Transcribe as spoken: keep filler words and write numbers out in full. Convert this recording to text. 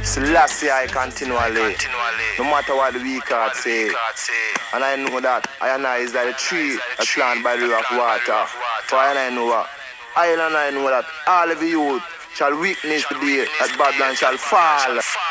Selassie I continually, no matter what the weak heart say. And I know that I and I is like a tree that's planted by the river of water. For I and I know what, I and I know that all of the youth shall witness the day that Babylon shall fall.